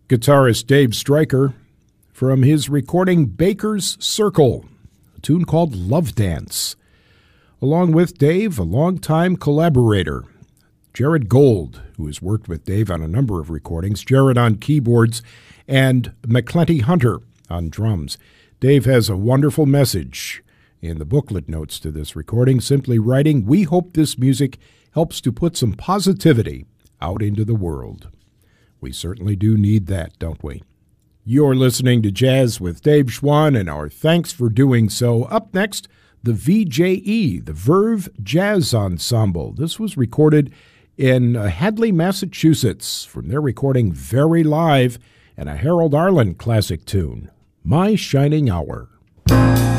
Guitarist Dave Stryker from his recording Baker's Circle, a tune called Love Dance. Along with Dave, a longtime collaborator, Jared Gold, who has worked with Dave on a number of recordings, Jared on keyboards, and McClenty Hunter on drums. Dave has a wonderful message in the booklet notes to this recording, simply writing, "We hope this music helps to put some positivity out into the world." We certainly do need that, don't we? You're listening to Jazz with Dave Schwann, and our thanks for doing so. Up next, the VJE, the Verve Jazz Ensemble. This was recorded in Hadley, Massachusetts, from their recording Very Live, and a Harold Arlen classic tune, My Shining Hour.